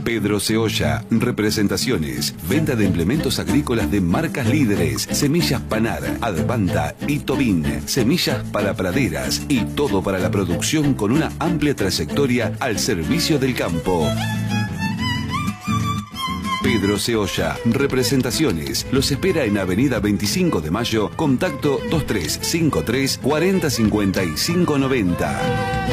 Pedro Ceolla, representaciones, venta de implementos agrícolas de marcas líderes, semillas Panar, Advanta y Tobin, semillas para praderas y todo para la producción con una amplia trayectoria al servicio del campo. Pedro Ceolla, representaciones, los espera en Avenida 25 de Mayo, contacto 2353 40 55 90.